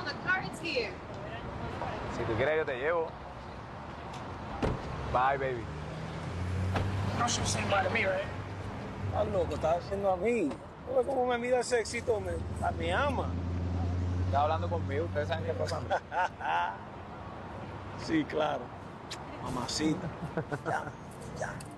on, the car is here. Si tú quieres, yo te llevo. Bye, baby. No should say bye to me, right? Estás loco, estás haciendo a mí. ¿No ves cómo me mira ese éxito? Me ama. Estás hablando conmigo, ustedes saben qué pasa. Sí, claro. Mamacita. Ya, ya.